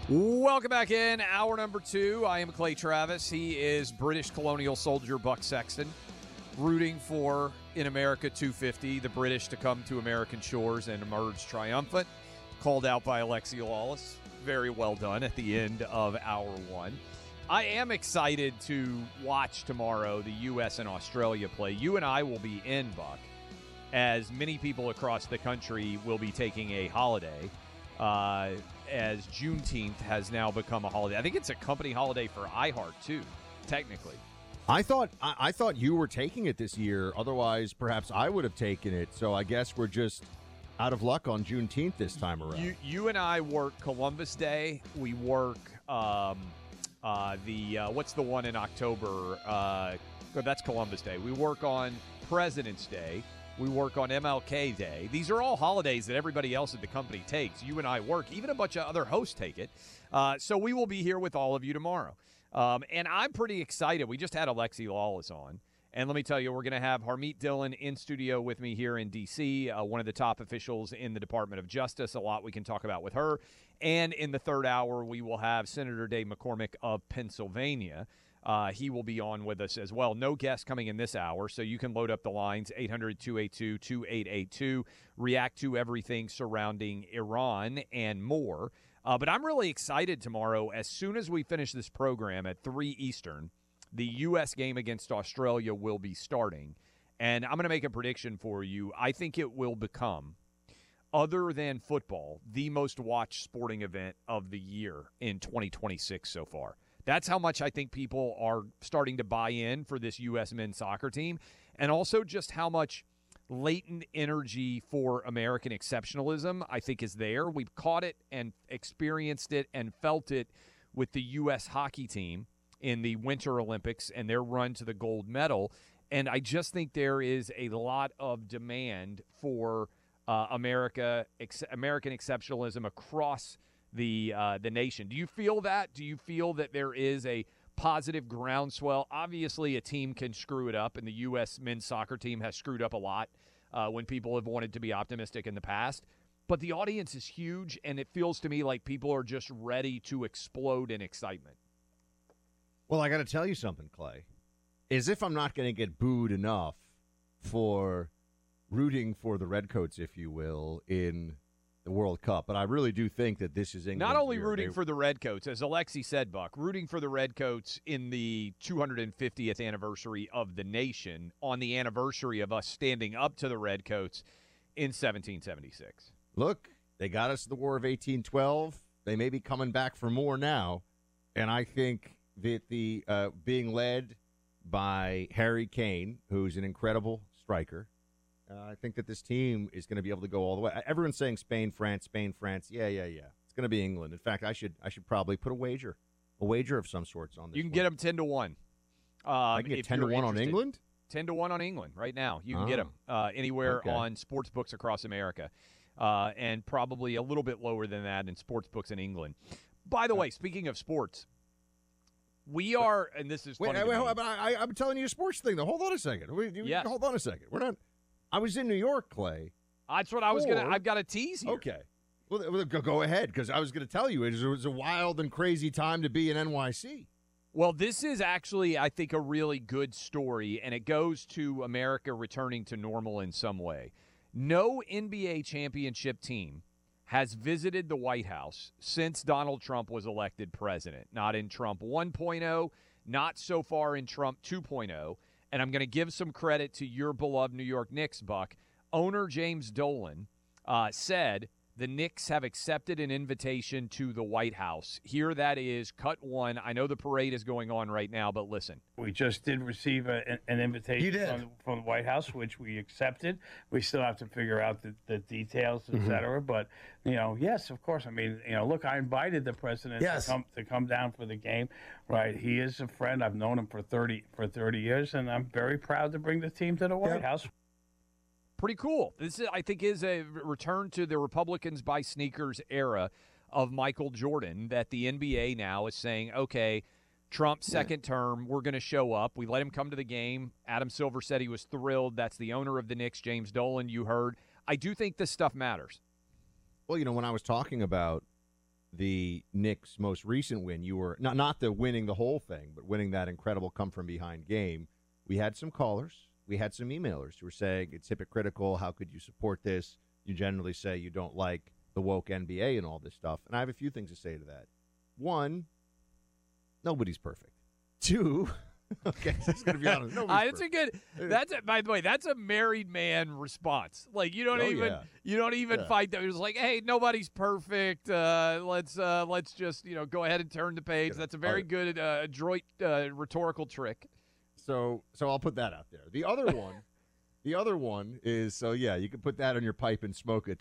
Welcome back in. Hour number 2. I am Clay Travis. He is British colonial soldier Buck Sexton, rooting for In America 250, the British to come to American shores and emerge triumphant. Called out by Alexi Lawless. Very well done at the end of Hour 1. I am excited to watch tomorrow the U.S. and Australia play. You and I will be in, Buck, as many people across the country will be taking a holiday. As Juneteenth has now become a holiday. I think it's a company holiday for iHeart, too, technically. I thought you were taking it this year. Otherwise, perhaps I would have taken it. So I guess we're just out of luck on Juneteenth this time around. You and I work Columbus Day. We work what's the one in October? That's Columbus Day. We work on President's Day. We work on MLK Day. These are all holidays that everybody else at the company takes. You and I work. Even a bunch of other hosts take it. So we will be here with all of you tomorrow. And I'm pretty excited. We just had Alexi Lawless on. And let me tell you, we're going to have Harmeet Dillon in studio with me here in D.C., one of the top officials in the Department of Justice. A lot we can talk about with her. And in the third hour, we will have Senator Dave McCormick of Pennsylvania. He will be on with us as well. No guest coming in this hour, so you can load up the lines, 800-282-2882, react to everything surrounding Iran and more. But I'm really excited tomorrow. As soon as we finish this program at 3 Eastern, the U.S. game against Australia will be starting. And I'm going to make a prediction for you. I think it will become, other than football, the most watched sporting event of the year in 2026 so far. That's how much I think people are starting to buy in for this U.S. men's soccer team, and also just how much latent energy for American exceptionalism I think is there. We've caught it and experienced it and felt it with the U.S. hockey team in the Winter Olympics and their run to the gold medal, and I just think there is a lot of demand for American exceptionalism across the nation. Do you feel that? Do you feel that there is a positive groundswell? Obviously, a team can screw it up, and the U.S. men's soccer team has screwed up a lot when people have wanted to be optimistic in the past. But the audience is huge, and it feels to me like people are just ready to explode in excitement. Well, I got to tell you something, Clay. As if I'm not going to get booed enough for rooting for the Redcoats, if you will, in the World Cup, but I really do think that this is England's not only year. Rooting for the Redcoats, as Alexi said, Buck, rooting for the Redcoats in the 250th anniversary of the nation, on the anniversary of us standing up to the Redcoats in 1776. Look, they got us the War of 1812. They may be coming back for more now, and I think that the being led by Harry Kane, who's an incredible striker, I think that this team is going to be able to go all the way. Everyone's saying Spain, France. Yeah. It's going to be England. In fact, I should probably put a wager of some sorts on this. You can get them 10-1. I can get 10-1 on England. 10-1 on England right now. You can get them anywhere on sports books across America, and probably a little bit lower than that in sports books in England. By the way, speaking of sports, we are, and this is funny. I'm telling you a sports thing. Though, hold on a second. Yes. Hold on a second. We're not. I was in New York, Clay. That's what I was going to – I've got a tease here. Okay. Well, go ahead, because I was going to tell you it was a wild and crazy time to be in NYC. Well, this is actually, I think, a really good story, and it goes to America returning to normal in some way. No NBA championship team has visited the White House since Donald Trump was elected president. Not in Trump 1.0, not so far in Trump 2.0. And I'm going to give some credit to your beloved New York Knicks, Buck. Owner James Dolan said the Knicks have accepted an invitation to the White House. Here that is, cut one. I know the parade is going on right now, but listen. We just did receive an invitation from the White House, which we accepted. We still have to figure out the details, et cetera. But, yes, of course. I mean, look, I invited the president to come down for the game, right? He is a friend. I've known him for 30 years, and I'm very proud to bring the team to the White House. Pretty cool. This, I think, is a return to the Republicans buy sneakers era of Michael Jordan, that the NBA now is saying, okay, Trump's second term, we're going to show up. We let him come to the game. Adam Silver said he was thrilled. That's the owner of the Knicks, James Dolan, you heard. I do think this stuff matters. Well, when I was talking about the Knicks' most recent win, you were not the winning the whole thing, but winning that incredible come-from-behind game. We had some callers. We had some emailers who were saying it's hypocritical. How could you support this? You generally say you don't like the woke NBA and all this stuff. And I have a few things to say to that. One, nobody's perfect. Two, okay, just gonna be honest. That's a good. By the way, that's a married man response. Like you don't even fight that. It's like, hey, nobody's perfect. Let's just go ahead and turn the page. That's a very good adroit rhetorical trick. So I'll put that out there. The other one is, you can put that on your pipe and smoke it